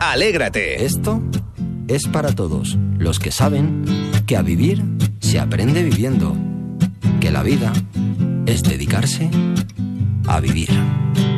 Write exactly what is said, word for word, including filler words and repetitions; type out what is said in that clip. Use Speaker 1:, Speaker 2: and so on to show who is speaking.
Speaker 1: Alégrate.
Speaker 2: Esto es para todos los que saben que a vivir se aprende viviendo, que la vida es dedicarse a vivir.